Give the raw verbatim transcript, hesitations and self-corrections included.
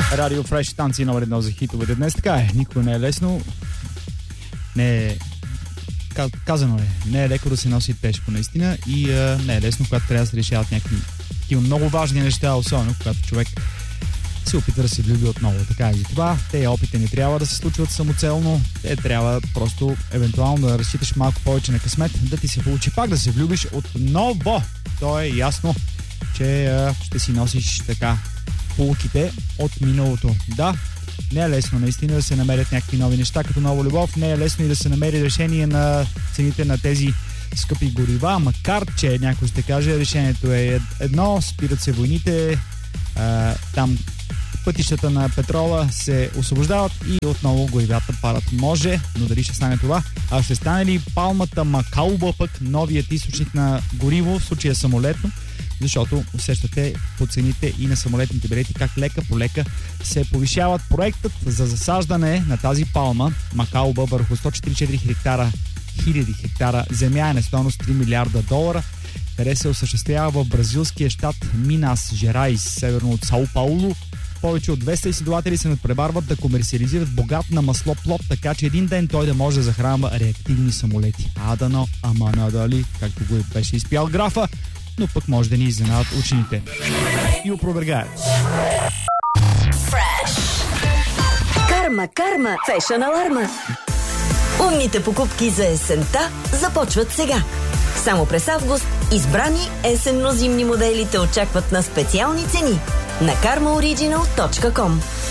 Радио Фреш, станция номер едно за хитовете. Днес така е. Никой не е лесно. Не е... Казано е. Не е леко да се носи тежко, наистина. И а, не е лесно, когато трябва да се решават някакви такива много важни неща, особено когато човек се опита да се влюби отново. Така и за това те опити не трябва да се случват самоцелно. Те трябва просто евентуално да разчиташ малко повече на късмет, да ти се получи пак да се влюбиш отново. То е ясно, че а, ще си носиш така полуките от миналото. Да, не е лесно наистина да се намерят някакви нови неща, като нова любов. Не е лесно и да се намери решение на цените на тези скъпи горива, макар че някой ще каже, решението е едно, спират се войните, а, там пътищата на петрола се освобождават и отново горивата падат. Може, но дали ще стане това? А ще стане ли палмата Макауба пък новият източник на гориво, в случая самолетно? Защото усещате по цените и на самолетните билети как лека по лека се повишават. Проектът за засаждане на тази палма Макауба върху сто четиридесет и четири хектара, хиляди хектара земя е на стойност три милиарда долара, къде се осъществява в бразилския щат Минас Жерайс, северно от Сао Пауло. Повече от двеста изследователи се надпреварват да комерциализират богат на масло плод, така че един ден той да може да захранва реактивни самолети. Адано, ама надали, както го беше изпял графа, но пък може да ни изненадат учените. И опровергаят. Карма, карма, фешън аларма. Умните покупки за есента започват сега. Само през август избрани есенно-зимни модели те очакват на специални цени на карма ориджинал точка ком.